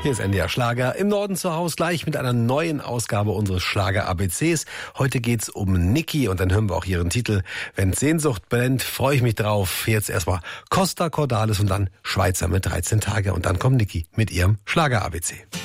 Hier ist NDR Schlager im Norden zu Hause, gleich mit einer neuen Ausgabe unseres Schlager-ABCs. Heute geht's um Niki und dann hören wir auch ihren Titel. Wenn Sehnsucht brennt, freue ich mich drauf. Jetzt erstmal Costa Cordalis und dann Schweizer mit 13 Tage. Und dann kommt Niki mit ihrem Schlager-ABC.